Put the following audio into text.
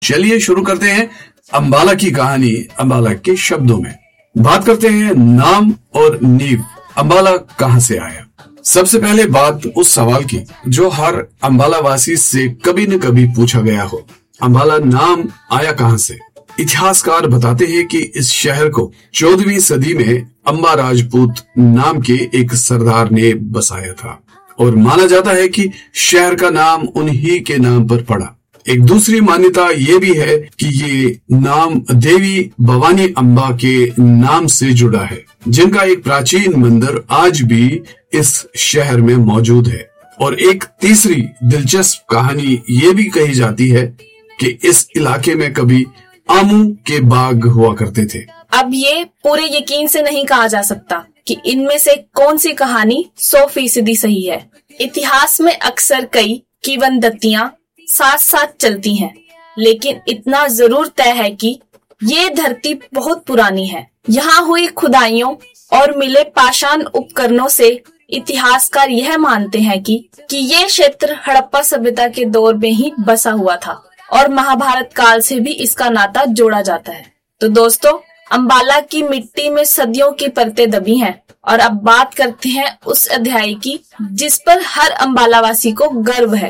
चलिए शुरू करते हैं अंबाला की कहानी अंबाला के शब्दों में। बात करते हैं नाम और नींव, अंबाला कहां से आया। सबसे पहले बात उस सवाल की जो हर अंबाला वासी से कभी न कभी पूछा गया हो, अंबाला नाम आया कहां से। इतिहासकार बताते हैं कि इस शहर को 14वीं सदी में अंबा राजपूत नाम के एक सरदार ने बसाया था और माना जाता है कि शहर का नाम उन्हीं के नाम पर पड़ा। एक दूसरी मान्यता ये भी है कि ये नाम देवी भवानी अम्बा के नाम से जुड़ा है, जिनका एक प्राचीन मंदिर आज भी इस शहर में मौजूद है। और एक तीसरी दिलचस्प कहानी ये भी कही जाती है कि इस इलाके में कभी आमू के बाग हुआ करते थे। अब ये पूरे यकीन से नहीं कहा जा सकता कि इनमें से कौन सी कहानी 100% सही है। इतिहास में अक्सर कई किंवदंतियां साथ साथ चलती हैं, लेकिन इतना जरूर तय है कि ये धरती बहुत पुरानी है। यहाँ हुई खुदाइयों और मिले पाषाण उपकरणों से इतिहासकार यह मानते हैं कि ये क्षेत्र हड़प्पा सभ्यता के दौर में ही बसा हुआ था और महाभारत काल से भी इसका नाता जोड़ा जाता है। तो दोस्तों, अंबाला की मिट्टी में सदियों की परतें दबी हैं और अब बात करते हैं उस अध्याय की जिस पर हर अंबालावासी को गर्व है।